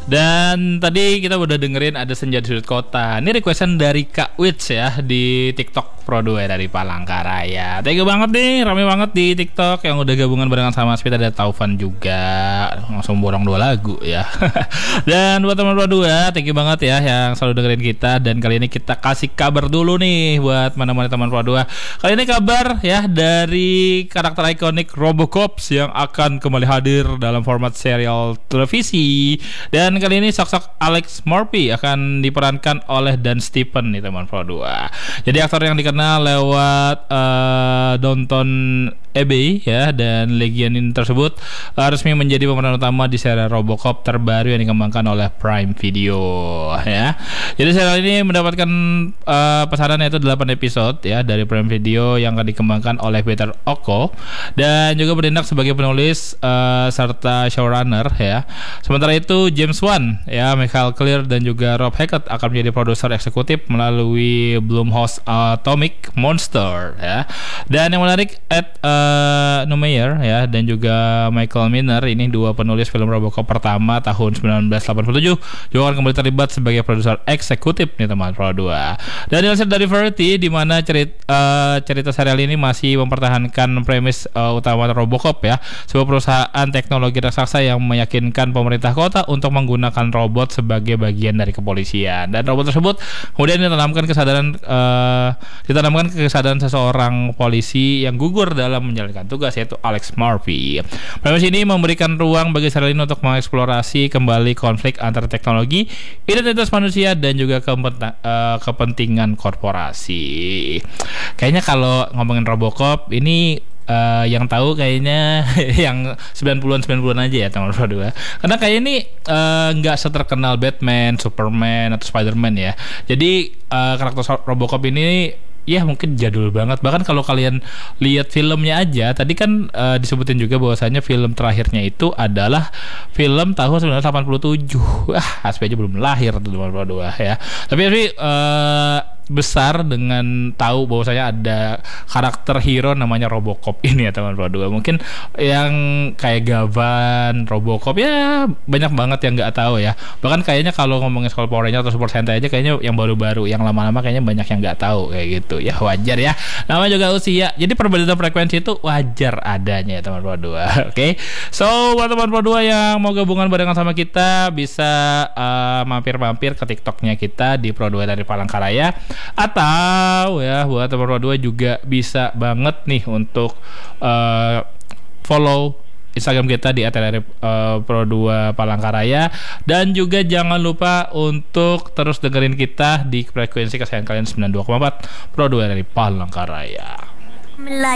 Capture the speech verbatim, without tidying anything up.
Dan tadi kita udah dengerin ada Senja di Sudut Kota. Ini requestan dari Kak Wits ya di TikTok Pro dua dari Palangkaraya. Thank you banget nih, rame banget di TikTok yang udah gabungan barengan sama Spita dan Taufan juga. Langsung borong dua lagu ya. Dan buat teman Pro dua, thank you banget ya yang selalu dengerin kita. Dan kali ini kita kasih kabar dulu nih buat mana-mana teman Pro dua. Kali ini kabar ya dari karakter ikonik Robocops yang akan kembali hadir dalam format serial televisi. Dan kali ini sosok Alex Murphy akan diperankan oleh Dan Stephen nih teman Pro dua. Jadi aktor yang dikenal lewat uh, Downton Abbey ya, dan Legion ini tersebut uh, resmi menjadi pemeran utama di serial Robocop terbaru yang dikembangkan oleh Prime Video ya. Jadi serial ini mendapatkan uh, pesanan yaitu delapan episode ya dari Prime Video yang akan dikembangkan oleh Peter Oko dan juga bertindak sebagai penulis uh, serta showrunner ya. Sementara itu James Wan ya, Michael Clear dan juga Rob Hackett akan menjadi produser eksekutif melalui Blumhouse Atomic Monster ya. Dan yang menarik Ed uh, Neumeyer ya dan juga Michael Miner, ini dua penulis film Robocop pertama tahun sembilan belas delapan puluh tujuh, juga akan kembali terlibat sebagai produser eksekutif nih teman Pro dua. Dan dilansir dari Variety, di mana cerita uh, cerita serial ini masih mempertahankan premis uh, utama Robocop ya, sebuah perusahaan teknologi raksasa yang meyakinkan pemerintah kota untuk menggunakan robot sebagai bagian dari kepolisian. Dan robot tersebut kemudian ditanamkan kesadaran uh, ditanamkan kesadaran seseorang polisi yang gugur dalam menjalankan tugas, yaitu Alex Murphy. Premis ini memberikan ruang bagi serial ini untuk mengeksplorasi kembali konflik antara teknologi, identitas manusia dan juga kepenta- uh, kepentingan korporasi. Kayaknya kalau ngomongin Robocop ini Uh, yang tahu kayaknya yang sembilan puluhan sembilan puluhan aja ya teman Pro dua. Karena kayak ini nggak uh, seterkenal Batman, Superman atau Spiderman ya. Jadi uh, karakter Robocop ini ya mungkin jadul banget. Bahkan kalau kalian lihat filmnya aja, tadi kan uh, disebutin juga bahwasanya film terakhirnya itu adalah film tahun sembilan belas delapan puluh tujuh. Wah, Aspi aja belum lahir tuh teman Pro dua ya. Tapi tapi uh, besar dengan tahu bahwasanya ada karakter hero namanya Robocop ini ya teman Pro dua. Mungkin yang kayak Gavan, Robocop ya banyak banget yang nggak tahu ya. Bahkan kayaknya kalau ngomongin Skull Power Ranger atau Super Sentai aja kayaknya yang baru-baru, yang lama-lama kayaknya banyak yang nggak tahu kayak gitu. Ya wajar ya. Namanya juga usia. Jadi perbedaan frekuensi itu wajar adanya ya teman Pro dua. Oke. Okay? So buat teman Pro dua yang mau gabungan barengan sama kita bisa uh, mampir-mampir ke TikToknya kita di Pro dua dari Palangkaraya. Atau ya buat teman Pro dua juga bisa banget nih untuk uh, follow Instagram kita di at pro dua Palangkaraya. Dan juga jangan lupa untuk terus dengerin kita di frekuensi kesayangan kalian sembilan puluh dua koma empat Pro dua dari Palangkaraya.